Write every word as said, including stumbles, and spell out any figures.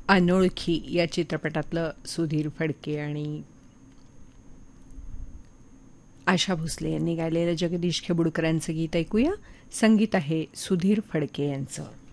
अनोळखी या चित्रपटातलं सुधीर फडके आणि आशा भोसले यांनी गायलेलं जगदीश खेबुडकर यांचं गीत ऐकूया. संगीत आहे सुधीर फडके यांचं.